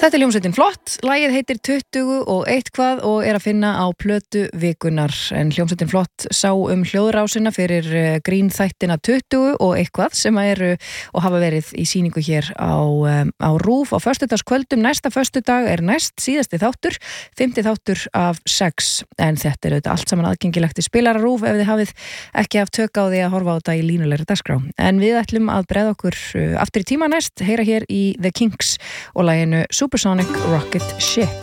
Þetta hljómsveitin Flott, lagið heitir 20 og eitthvað og að finna á plötu vikunar. En hljómsveitin Flott sá hljóðrásina fyrir grínþættina 20 og eitthvað sem eru og hafa verið í sýningu hér á RÚV á föstudagskvöldum. Næsta föstudag næst síðasti þáttur, 5. þáttur af 6. En þetta auðvitað allt saman aðgengilegt í spilara RÚV ef þið hafið ekki haft tök á því að horfa á þetta í línulegri dagskrá. En við ætlum að bregða okkur aftur í tíma næst, heyra hér í The Kinks og laginu Supersonic Rocket Ship.